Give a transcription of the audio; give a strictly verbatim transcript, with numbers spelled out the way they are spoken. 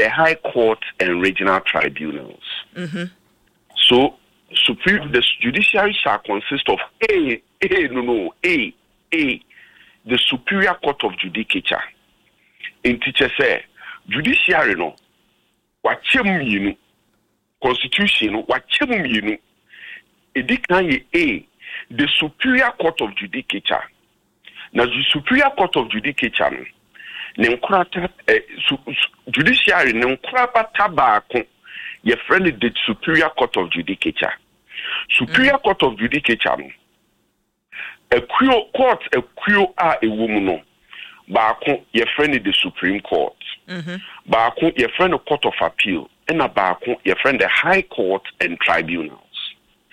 the High Court and Regional Tribunals. Mm-hmm. So, Supreme, the judiciary shall consist of A, A, no, no, A, A, the Superior Court of Judicature. In teacher say, judiciary no, wachem yinu, constitution no, wachem yinu, edikanye A, the Superior Court of Judicature. Now, the Superior Court of Judicature, nenkurata eh, su, su, judiciary nenkuraba tabako ye friend the Superior Court of Judicature. Superior mm. Court of Judicature a queer court a queer a a woman baako ye friend the Supreme Court. Mhm. Baako ye friend the Court of Appeal and a baako ye friend the High Court and Tribunals.